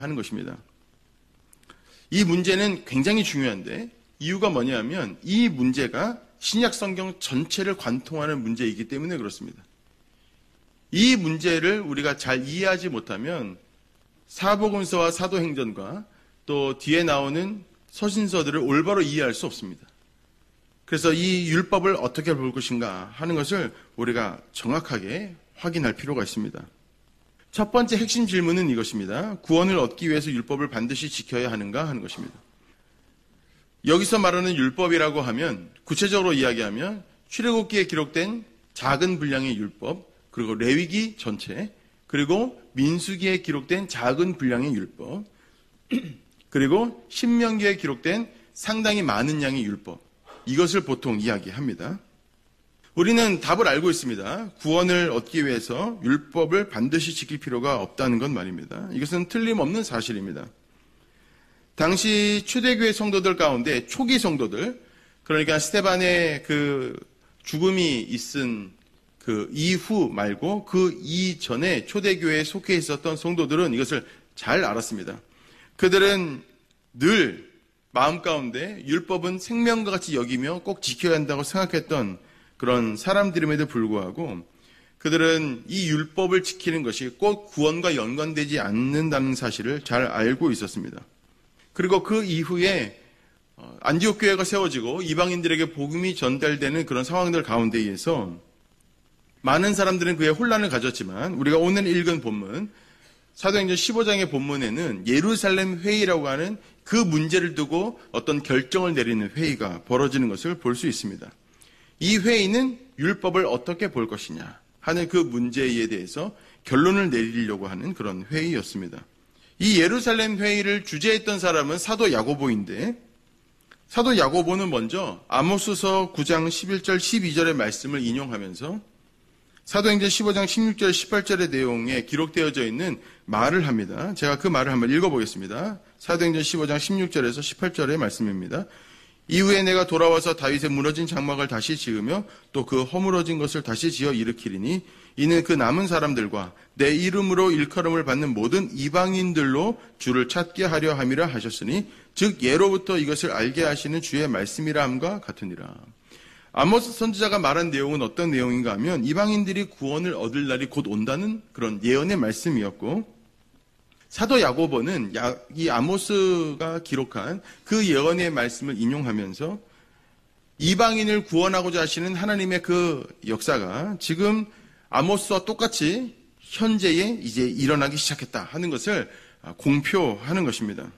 하는 것입니다. 이 문제는 굉장히 중요한데 이유가 뭐냐면 이 문제가 신약 성경 전체를 관통하는 문제이기 때문에 그렇습니다. 이 문제를 우리가 잘 이해하지 못하면 사복음서와 사도행전과 또 뒤에 나오는 서신서들을 올바로 이해할 수 없습니다. 그래서 이 율법을 어떻게 볼 것인가 하는 것을 우리가 정확하게 확인할 필요가 있습니다. 첫 번째 핵심 질문은 이것입니다. 구원을 얻기 위해서 율법을 반드시 지켜야 하는가 하는 것입니다. 여기서 말하는 율법이라고 하면 구체적으로 이야기하면 출애굽기에 기록된 작은 분량의 율법, 그리고 레위기 전체, 그리고 민수기에 기록된 작은 분량의 율법, 그리고 신명기에 기록된 상당히 많은 양의 율법, 이것을 보통 이야기합니다. 우리는 답을 알고 있습니다. 구원을 얻기 위해서 율법을 반드시 지킬 필요가 없다는 건 말입니다. 이것은 틀림없는 사실입니다. 당시 초대교회 성도들 가운데 초기 성도들, 그러니까 스데반의 그 죽음이 있은 그 이후 말고 그 이전에 초대교회에 속해 있었던 성도들은 이것을 잘 알았습니다. 그들은 늘 마음 가운데 율법은 생명과 같이 여기며 꼭 지켜야 한다고 생각했던 그런 사람들임에도 불구하고 그들은 이 율법을 지키는 것이 꼭 구원과 연관되지 않는다는 사실을 잘 알고 있었습니다. 그리고 그 이후에 안디옥 교회가 세워지고 이방인들에게 복음이 전달되는 그런 상황들 가운데에서 많은 사람들은 그에 혼란을 가졌지만 우리가 오늘 읽은 본문 사도행전 15장의 본문에는 예루살렘 회의라고 하는 그 문제를 두고 어떤 결정을 내리는 회의가 벌어지는 것을 볼 수 있습니다. 이 회의는 율법을 어떻게 볼 것이냐 하는 그 문제에 대해서 결론을 내리려고 하는 그런 회의였습니다. 이 예루살렘 회의를 주재했던 사람은 사도 야고보인데 사도 야고보는 먼저 아모스서 9장 11절 12절의 말씀을 인용하면서 사도행전 15장 16절 18절의 내용에 기록되어져 있는 말을 합니다. 제가 그 말을 한번 읽어보겠습니다. 사도행전 15장 16절에서 18절의 말씀입니다. 이후에 내가 돌아와서 다윗의 무너진 장막을 다시 지으며 또 그 허물어진 것을 다시 지어 일으키리니 이는 그 남은 사람들과 내 이름으로 일컬음을 받는 모든 이방인들로 주를 찾게 하려 함이라 하셨으니 즉 예로부터 이것을 알게 하시는 주의 말씀이라 함과 같으니라. 아모스 선지자가 말한 내용은 어떤 내용인가 하면 이방인들이 구원을 얻을 날이 곧 온다는 그런 예언의 말씀이었고 사도 야고보는 이 아모스가 기록한 그 예언의 말씀을 인용하면서 이방인을 구원하고자 하시는 하나님의 그 역사가 지금 아모스와 똑같이 현재에 이제 일어나기 시작했다 하는 것을 공표하는 것입니다.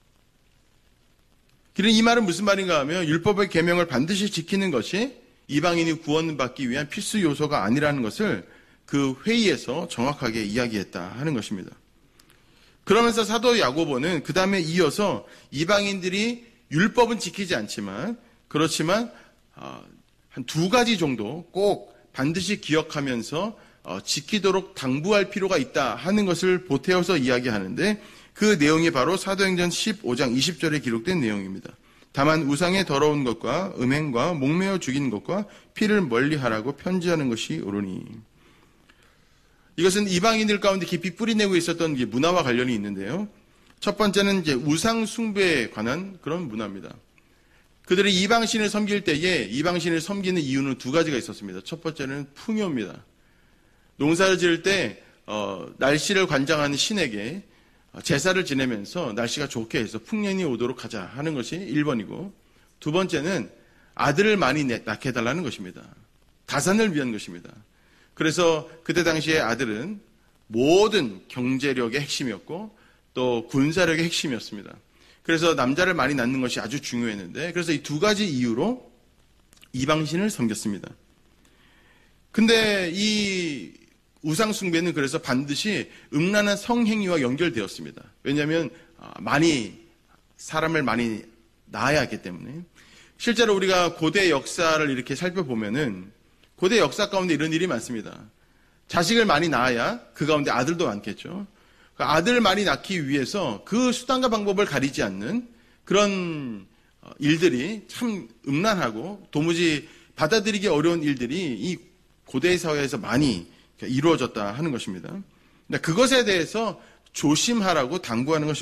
이 말은 무슨 말인가 하면 율법의 계명을 반드시 지키는 것이 이방인이 구원받기 위한 필수 요소가 아니라는 것을 그 회의에서 정확하게 이야기했다 하는 것입니다. 그러면서 사도 야고보는 그 다음에 이어서 이방인들이 율법은 지키지 않지만 그렇지만 한 두 가지 정도 꼭 반드시 기억하면서 지키도록 당부할 필요가 있다 하는 것을 보태어서 이야기하는데 그 내용이 바로 사도행전 15장 20절에 기록된 내용입니다. 다만 우상의 더러운 것과 음행과 목매어 죽이는 것과 피를 멀리하라고 편지하는 것이 옳으니 이것은 이방인들 가운데 깊이 뿌리내고 있었던 문화와 관련이 있는데요. 첫 번째는 이제 우상 숭배에 관한 그런 문화입니다. 그들이 이방신을 섬길 때에 이방신을 섬기는 이유는 두 가지가 있었습니다. 첫 번째는 풍요입니다. 농사를 지을 때 날씨를 관장하는 신에게 제사를 지내면서 날씨가 좋게 해서 풍년이 오도록 하자 하는 것이 1번이고 두 번째는 아들을 많이 낳게 해달라는 것입니다. 가산을 위한 것입니다. 그래서 그때 당시에 아들은 모든 경제력의 핵심이었고 또 군사력의 핵심이었습니다. 그래서 남자를 많이 낳는 것이 아주 중요했는데 그래서 이 두 가지 이유로 이방신을 섬겼습니다. 근데 이 우상숭배는 그래서 반드시 음란한 성행위와 연결되었습니다. 왜냐하면 사람을 많이 낳아야 하기 때문에 실제로 우리가 고대 역사를 이렇게 살펴보면은 고대 역사 가운데 이런 일이 많습니다. 자식을 많이 낳아야 그 가운데 아들도 많겠죠. 아들을 많이 낳기 위해서 그 수단과 방법을 가리지 않는 그런 일들이 참 음란하고 도무지 받아들이기 어려운 일들이 이 고대 사회에서 많이 이루어졌다 하는 것입니다. 그것에 대해서 조심하라고 당부하는 것이